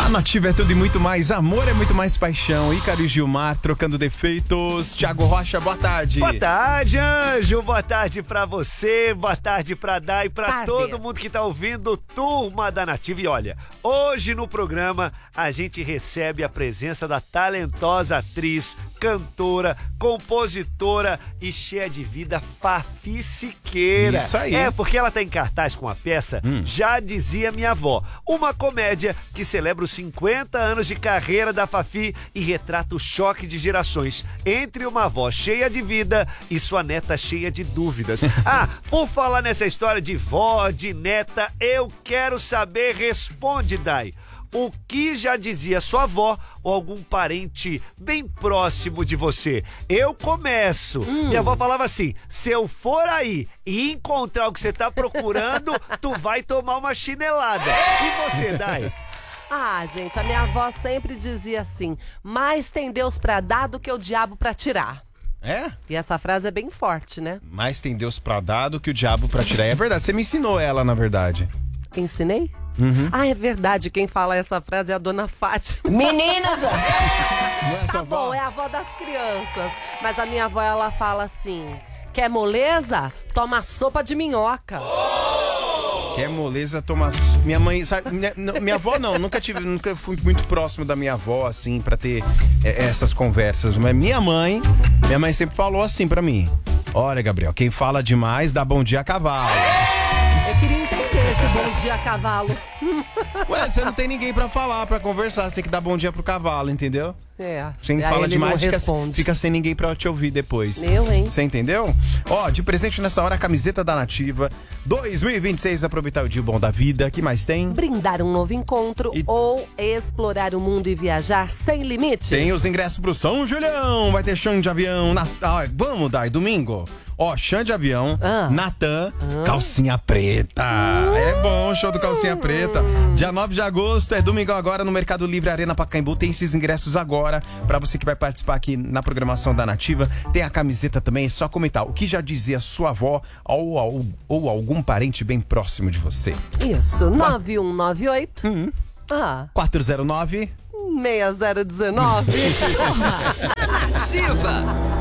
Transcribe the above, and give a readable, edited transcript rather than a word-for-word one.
A Nativa é tudo e muito mais. Amor é muito mais paixão. Ícaro e Gilmar trocando defeitos. Thiago Rocha, boa tarde. Boa tarde, Anjo. Boa tarde pra você. Boa tarde pra Dai, pra todo mundo que tá ouvindo Turma da Nativa. E olha, hoje no programa a gente recebe a presença da talentosa atriz, cantora, compositora e cheia de vida, Fafi Siqueira. Isso aí. É, porque ela tá em cartaz com a peça Já Dizia Minha Avó, uma comédia que celebra os 50 anos de carreira da Fafi e retrata o choque de gerações entre uma avó cheia de vida e sua neta cheia de dúvidas. Ah, por falar nessa história de vó, de neta, eu quero saber, responde, Dai. O que já dizia sua avó ou algum parente bem próximo de você? Eu começo. Minha avó falava assim: se eu for aí e encontrar o que você tá procurando, tu vai tomar uma chinelada. E você, Dai? Ah, gente, a minha avó sempre dizia assim: mais tem Deus pra dar do que o diabo pra tirar. É? E essa frase é bem forte, né? Mais tem Deus pra dar do que o diabo pra tirar. É verdade, você me ensinou ela, na verdade. Ensinei? Ah, é verdade, quem fala essa frase é a dona Fátima. Meninas! Não é Tá sua bom, avó? é a avó das crianças. Mas a minha avó, ela fala assim: quer moleza? Toma sopa de minhoca. Quer moleza, toma... Minha mãe, sabe, minha avó não, nunca fui muito próximo da minha avó, assim, pra ter essas conversas. Mas minha mãe sempre falou assim pra mim: olha, Gabriel, quem fala demais dá bom dia a cavalo. Eu queria entender esse bom dia cavalo. Ué, você não tem ninguém pra falar, pra conversar, você tem que dar bom dia pro cavalo, entendeu? É. Quem Aí fala ele demais não responde. fica sem ninguém pra te ouvir depois. Eu, hein? Você entendeu? Ó, de presente nessa hora, a camiseta da Nativa 2026, aproveitar o dia bom da vida. Que mais tem? Brindar um novo encontro ou explorar o mundo e viajar sem limites. Tem os ingressos pro São Julião, vai ter chão de avião, vamos, Dai, domingo. Ó, chão de avião, Natan, calcinha preta. É bom, show do calcinha preta. Dia 9 de agosto, é domingão agora no Mercado Livre Arena Pacaembu. Tem esses ingressos agora, pra você que vai participar aqui na programação da Nativa. Tem a camiseta também, é só comentar o que já dizia sua avó ou algum parente bem próximo de você. Isso, 9198 409 6019. Nativa!